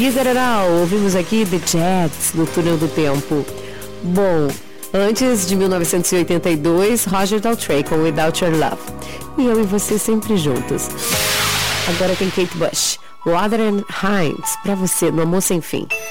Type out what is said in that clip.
Diga ouvimos aqui The Jets no Túnel do Tempo. Bom, antes de 1982, Roger Daltrey com Without Your Love. E eu e você sempre juntos. Agora tem Kate Bush, Wuthering Heights, pra você no Amor Sem Fim.